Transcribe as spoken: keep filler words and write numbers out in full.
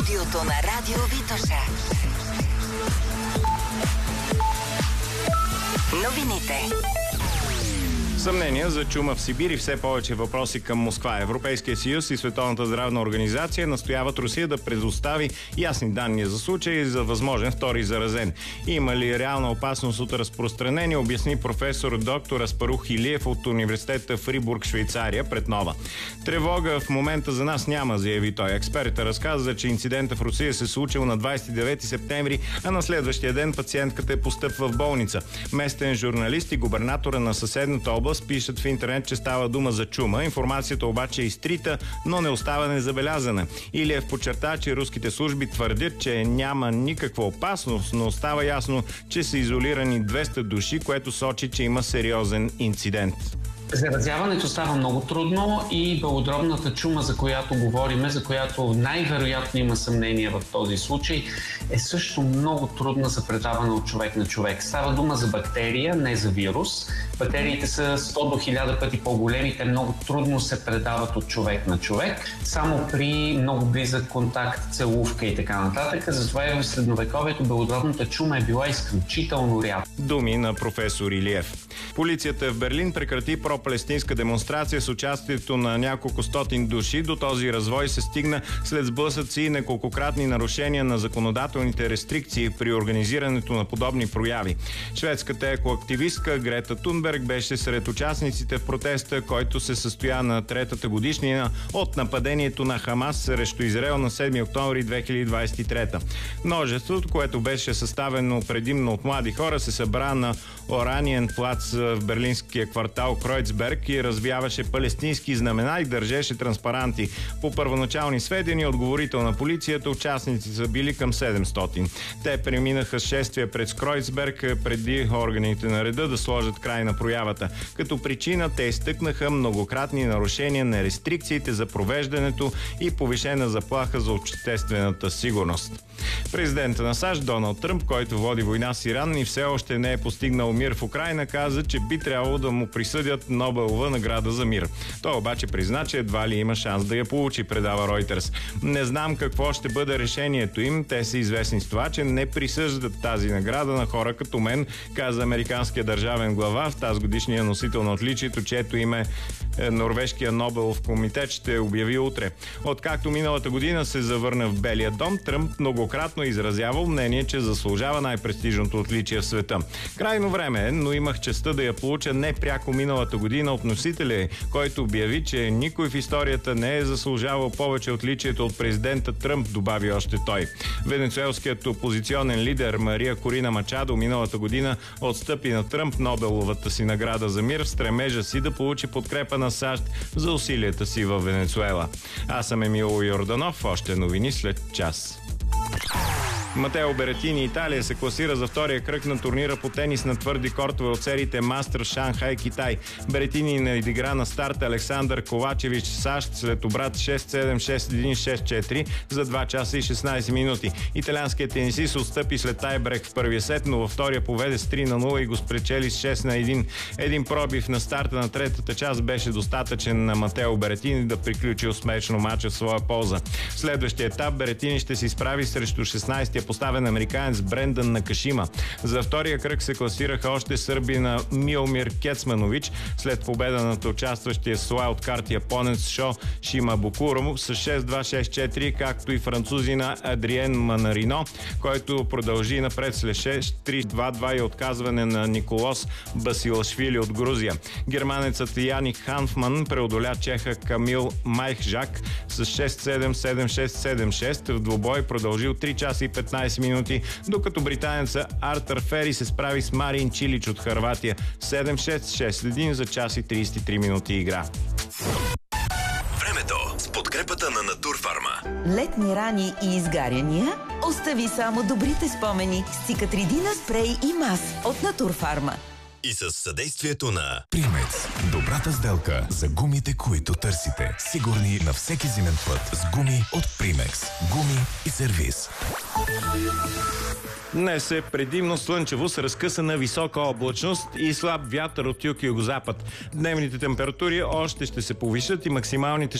студиото на Радио Витоша. Новините. Съмнения за чума в Сибир и все повече въпроси към Москва. Европейския съюз и Световната здравна организация настояват Русия да предостави ясни данни за случая и за възможен втори заразен. Има ли реална опасност от разпространение, обясни професор доктор Аспарух Илиев от университета Фрибург, Швейцария, пред Нова. Тревога в момента за нас няма, заяви той. Експертът разказа, че инцидентът в Русия се случил на двадесет и девети септември, а на следващия ден пациентката е постъпва в болница. Местен журналист и губернатора на съседната област пишат в интернет, че става дума за чума. Информацията обаче е изтрита, но не остава незабелязана. Илиев подчерта, че руските служби твърдят, че няма никаква опасност, но става ясно, че са изолирани двеста души, което сочи, че има сериозен инцидент. Заразяването става много трудно и белодробната чума, за която говориме, за която най-вероятно има съмнение в този случай, е също много трудна за предаване от човек на човек. Става дума за бактерия, не за вирус. Бактериите са сто до хиляда пъти по-големи, те много трудно се предават от човек на човек, само при много близък контакт, целувка и така нататък. Затова и в средновековието белодробната чума е била изключително рядка. Думи на професор Илиев. Полицията в Берлин прекрати пропалестинска демонстрация с участието на няколко стотин души. До този развой се стигна след сблъсъци и неколкократни нарушения на законодателните рестрикции при организирането на подобни прояви. Шведската екоактивистка Грета Тунберг беше сред участниците в протеста, който се състоя на третата годишнина от нападението на Хамас срещу Израел на седми октомври две хиляди двадесет и трета. Множеството, което беше съставено предимно от млади хора, се събра на Ораниен плац в берлинския квартал Кройцберг и развяваше палестински знамена и държеше транспаранти. По първоначални сведения от говорител на полицията, участници са били към седемстотин. Те преминаха с шествие през Кройцберг преди органите на реда да сложат край на проявата. Като причина те изтъкнаха многократни нарушения на рестрикциите за провеждането и повишена заплаха за обществената сигурност. Президентът на САЩ Доналд Тръмп, който води война с Иран и все още не е постигнал мир в Украйна, каза, че би трябвало да му присъдят Нобелова награда за мир. Той обаче призна, че едва ли има шанс да я получи, предава Ройтерс. Не знам какво ще бъде решението им. Те са известни с това, че не присъждат тази награда на хора като мен, каза американския държавен глава в тази годишния носител на отличието, чието име Норвежкия Нобелов комитет ще обяви утре. Откакто миналата година се завърна в Белия дом, Тръмп многократно изразявал мнение, че заслужава най-престижното отличие в света. Крайно време е, но имах честта да я получа непряко миналата година от носителя, който обяви, че никой в историята не е заслужавал повече отличието от президента Тръмп, добави още той. Венецуелският опозиционен лидер Мария Корина Мачадо миналата година отстъпи на Тръмп Нобеловата си награда за мир в стремежа си да получи подкрепа на САЩ за усилията си в Венецуела. Аз съм Емило Йорданов, още новини след час. Матео Беретини, Италия, се класира за втория кръг на турнира по тенис на твърди кортове от сериите Мастър Шанхай, Китай. Беретини надигра на старт Александър Ковачевич, САЩ, след обрат шест седем, шест едно, шест четири за два часа и шестнадесет минути. Италианският тенисист отстъпи след тайбрек в първия сет, но във втория поведе с три на нула и го спечели с шест на едно. Един пробив на старта на третата част беше достатъчен на Матео Беретини да приключи успешно мача в своя полза. В следващия етап Беретини ще се изправи срещу шестнадесетия поставен американец Брендан Накашима. За втория кръг се класираха още сърбина Миомир Кецманович след победа над участващия с Уайлд карт японец Шо Шимабукуро с шест два, шест четири, както и французина Адриен Манарино, който продължи напред след шест три два два и отказване на Николос Басилашвили от Грузия. Германецът Яник Ханфман преодоля чеха Камил Майхжак с шест седем, седем шест, седем шест. В двубой продължил три часа и петнадесет минути, докато британеца Артър Фери се справи с Марин Чилич от Хърватия седем шест, шест едно за час и тридесет и три минути игра. Времето с подкрепата на Натурфарма. Летни рани и изгаряния? Остави само добрите спомени с Цикатридина спрей и мас от Натурфарма. И с съдействието на Примекс. Добрата сделка за гумите, които търсите. Сигурни на всеки зимен път с гуми от Примекс. Гуми и сервиз. Днес е предимно слънчево с разкъсана висока облачност и слаб вятър от юг и югозапад. Дневните температури още ще се повишат и максималните